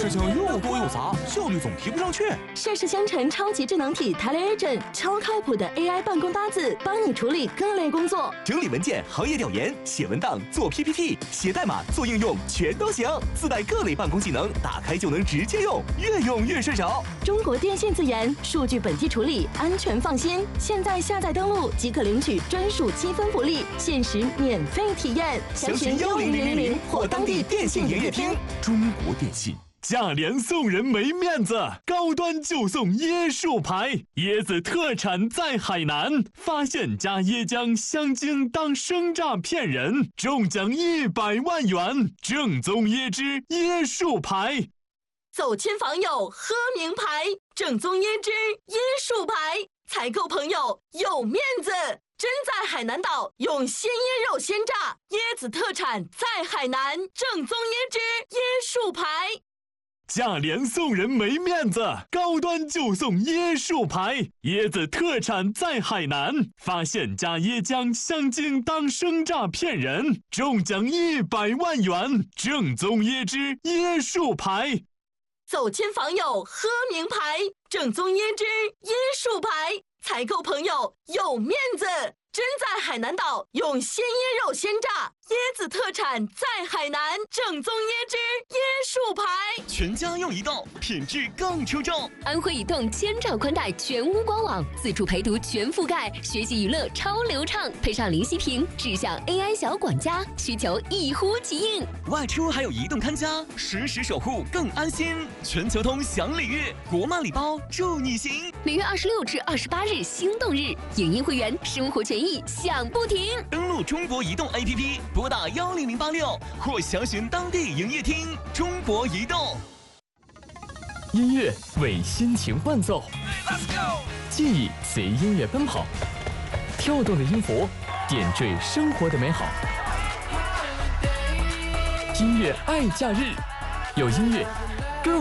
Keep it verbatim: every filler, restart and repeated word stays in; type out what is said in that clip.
事情又多又杂，效率总提不上去。 盛世香橙超级智能体 TeleAgent， 超靠谱的 A I 办公搭子，帮你处理各类工作， 整理文件、行业调研、写文档、做 P P T、写代码、做应用，全都行。自带各类办公技能，打开就能直接用，越用越顺手。 中国电信自研，数据本地处理，安全放心。现在下载登录即可领取专属积分福利，限时免费体验。 详询幺零零零零或当地电信营业厅。 中国电信。 价廉送人没面子，高端就送椰树牌，椰子特产在海南，发现加椰浆香精当生榨骗人，中奖一百万元，正宗椰汁椰树牌。 走亲访友喝名牌，正宗椰汁椰树牌，采购朋友有面子。真在海南岛用鲜椰肉鲜榨，椰子特产在海南，正宗椰汁椰树牌。 价廉送人没面子，高端就送椰树牌，椰子特产在海南，发现加椰浆香精当生榨骗人，中奖一百万元，正宗椰汁椰树牌。 走亲访友喝名牌，正宗椰汁椰树牌，采购朋友有面子。真在海南岛用鲜椰肉鲜榨，椰子特产在海南，正宗椰汁椰树牌。 全家用移动，品质更出众。 安徽移动千兆宽带全屋官网，自助陪读全覆盖，学习娱乐超流畅，配上林息屏智享 A I 小管家，需求一呼即应。 外出还有移动看家，实时守护更安心。全球通享礼遇，国漫礼包祝你行。 每月二十六至二十八日心动日，影音会员生活权益享不停。 登录中国移动 A P P， 拨打幺零零八六或详询当地营业厅。中国移动。 音乐为心情伴奏，记忆随音乐奔跑，跳动的音符点缀生活的美好。音乐爱假日，有音乐